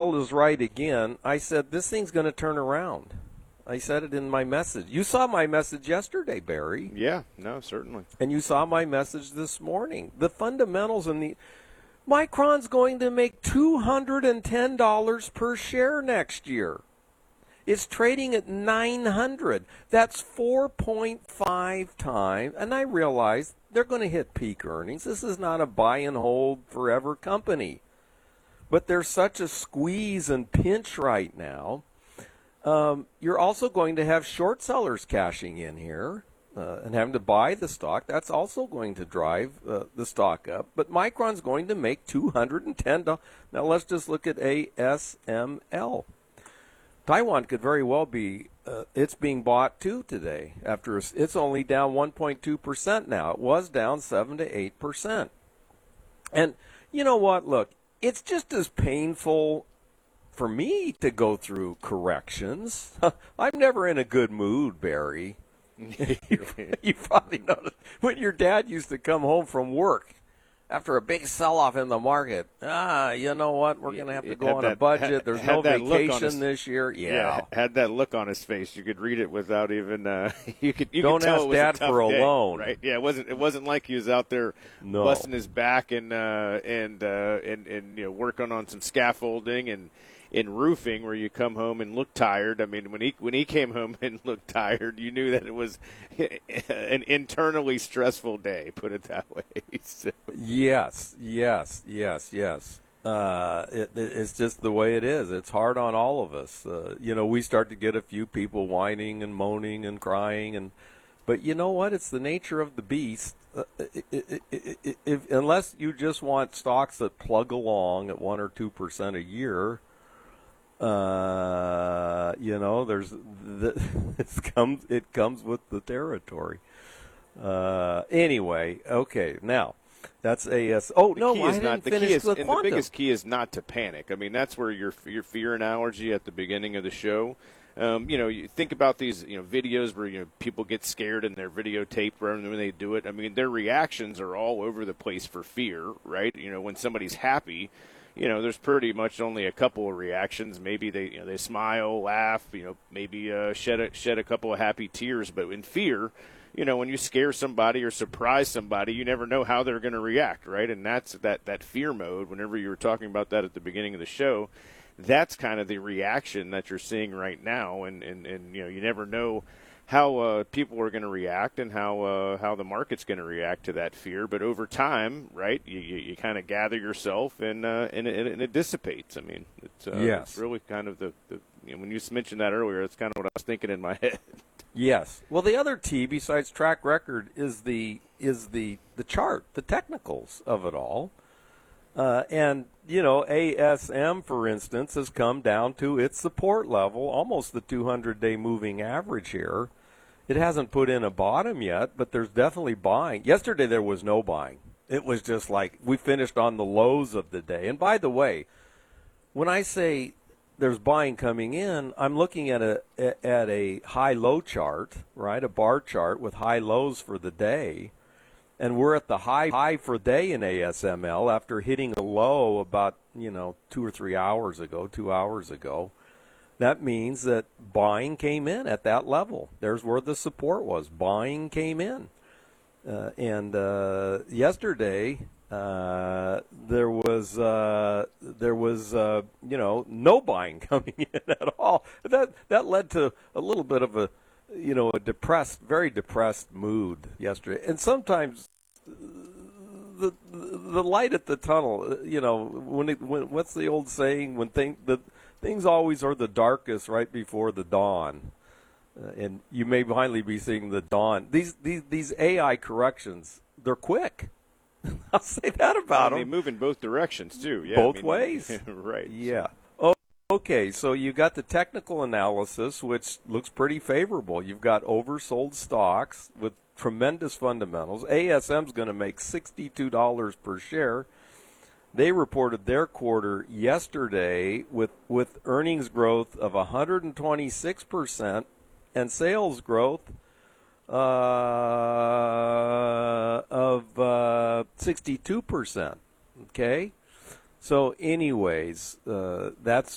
Fundamental is right again. I said this thing's going to turn around. I said it in my message. You saw my message yesterday, Barry. Yeah, no, certainly. And you saw my message this morning. The fundamentals in the Micron's going to make $210 per share next year. It's trading at 900. That's 4.5 times. And I realize they're going to hit peak earnings. This is not a buy and hold forever company. But there's such a squeeze and pinch right now. You're also going to have short sellers cashing in here and having to buy the stock. That's also going to drive the stock up. But Micron's going to make $210. Now let's just look at ASML. Taiwan could very well be, it's being bought too today. After it's only down 1.2% now. It was down 7 to 8%. And you know what? Look, it's just as painful for me to go through corrections. I'm never in a good mood, Barry. You probably noticed when your dad used to come home from work after a big sell-off in the market. You know what? We're going to have to go on a budget. There's no vacation this year. Yeah, had that look on his face. You could read it without even. You could don't tell ask it was Dad a tough for a day, loan, right? Yeah, it wasn't like he was out there busting his back and working on some scaffolding and in roofing where you come home and look tired. I mean, when he came home and looked tired, you knew that it was an internally stressful day, put it that way. So. Yes. It's just the way it is. It's hard on all of us. We start to get a few people whining and moaning and crying, but you know what? It's the nature of the beast. Unless you just want stocks that plug along at 1 or 2% a year, it comes with the territory. Anyway, okay, now that's AS. Oh no, I didn't finish the quantum. The biggest key is not to panic. I mean, that's where your fear analogy at the beginning of the show. You think about these, videos where people get scared and they're videotaped when they do it. I mean, their reactions are all over the place for fear, right? When somebody's happy. There's pretty much only a couple of reactions. Maybe they smile, laugh, maybe shed a couple of happy tears. But in fear, when you scare somebody or surprise somebody, you never know how they're going to react, right? And that's that fear mode. Whenever you were talking about that at the beginning of the show, that's kind of the reaction that you're seeing right now. And you never know how people are going to react and how the market's going to react to that fear. But over time, right, you kind of gather yourself and it dissipates. I mean, it's really kind of the when you mentioned that earlier, that's kind of what I was thinking in my head. Yes. Well, the other T besides track record is the chart, the technicals of it all. And ASM, for instance, has come down to its support level, almost the 200-day moving average here. It hasn't put in a bottom yet, but there's definitely buying. Yesterday there was no buying. It was just like we finished on the lows of the day. And by the way, when I say there's buying coming in, I'm looking at a high-low chart, right, a bar chart with high lows for the day. And we're at the high for day in ASML after hitting a low about, 2 or 3 hours ago, 2 hours ago. That means that buying came in at that level. There's where the support was. Buying came in. And yesterday there was no buying coming in at all. That led to a little bit of a very depressed mood yesterday. And sometimes the light at the tunnel, when what's the old saying? Things always are the darkest right before the dawn. And you may finally be seeing the dawn. These AI corrections, they're quick. I'll say that about them. They move in both directions, too. Yeah, both ways. Right. Yeah. Okay, so you got the technical analysis, which looks pretty favorable. You've got oversold stocks with tremendous fundamentals. ASM's going to make $62 per share. They reported their quarter yesterday with earnings growth of 126% and sales growth of 62%. Okay? So anyways, that's